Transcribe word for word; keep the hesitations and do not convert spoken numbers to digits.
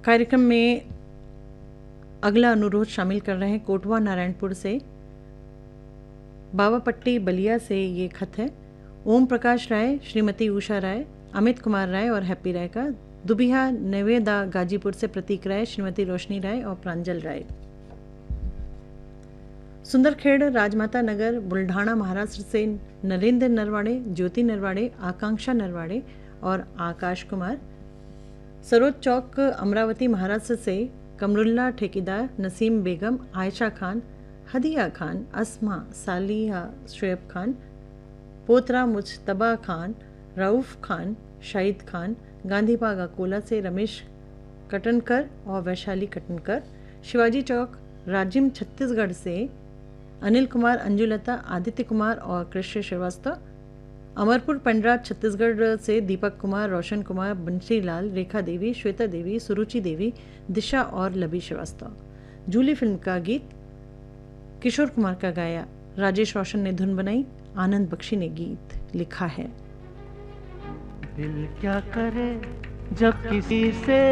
कार्यक्रम में अगला अनुरोध शामिल कर रहे हैं कोटवा नारायणपुर से, बावापट्टी बलिया से ये खत है। ओम प्रकाश राय, श्रीमती उषा राय, अमित कुमार राय और हैप्पी राय का। दुबिहा नवेदा गाजीपुर से प्रतीक राय, श्रीमती रोशनी राय और प्रांजल राय। सुंदरखेड़ राजमाता नगर बुल्ढाना महाराष्ट्र से नरेंद्र नरवाड़े, ज्योति नरवाड़े, आकांक्षा नरवाड़े और आकाश कुमार। सरोज चौक अमरावती महाराष्ट्र से कमरुल्ला ठेकेदार, नसीम बेगम, आयशा खान, हदिया खान, अस्मा, सालिहा शुएब खान, पोतरा मुजतबा खान, रऊफ खान, शाहिद खान। गांधीबाग अकोला से रमेश कटनकर और वैशाली कटनकर। शिवाजी चौक राजिम छत्तीसगढ़ से अनिल कुमार, अंजुलता, आदित्य कुमार और कृष्ण श्रीवास्तव। अमरपुर पंडरा छत्तीसगढ़ से दीपक कुमार, रोशन कुमार, बंशीलाल, रेखा देवी, श्वेता देवी, सुरुचि देवी, दिशा और लबी श्रीवास्तव। जूली फिल्म का गीत किशोर कुमार का गाया, राजेश रोशन ने धुन बनाई, आनंद बख्शी ने गीत लिखा है। दिल क्या करे जब किसी से